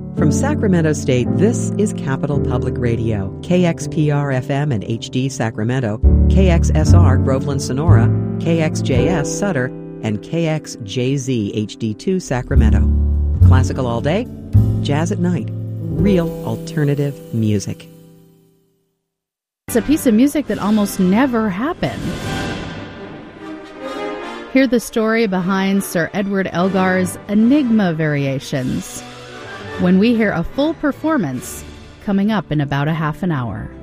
From Sacramento State, this is Capital Public Radio, KXPR-FM and HD Sacramento, KXSR Groveland Sonora, KXJS Sutter, and KXJZ HD2 Sacramento. Classical all day, jazz at night, real alternative music. It's a piece of music that almost never happened. Hear the story behind Sir Edward Elgar's Enigma Variations when we hear a full performance coming up in about a half an hour.